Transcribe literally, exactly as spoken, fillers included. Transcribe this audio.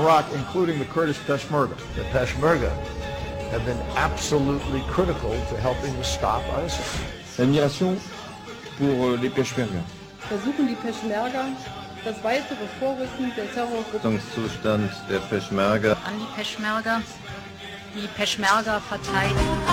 Iraq, including the Kurdish Peshmerga. The Peshmerga have been absolutely critical to helping to stop ISIL. L'admiration pour les Peshmerga. Versuchen die Peschmerga das weitere Vorrücken der Terrorgruppe. Zustand der Peschmerga. An die Peschmerga. Die Peschmerga verteidigen